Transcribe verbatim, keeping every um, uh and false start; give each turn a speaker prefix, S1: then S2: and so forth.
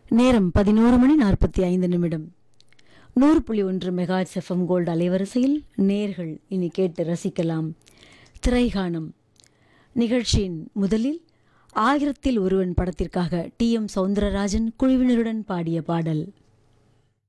S1: நேரம் பதினோரு மணி நாற்பத்தி ஐந்து நிமிடம். நூறு புள்ளி ஒன்று மெகாஹெர்ட்ஸ் எஃப்எம் கோல்டு அலைவரிசையில் நேர்கள் இனி கேட்டு ரசிக்கலாம் திரைகானம் நிகழ்ச்சியின் முதலில் ஆயிரத்தில் ஒருவன் படத்திற்காக டி எம் சௌந்தரராஜன் குழுவினருடன் பாடிய பாடல்.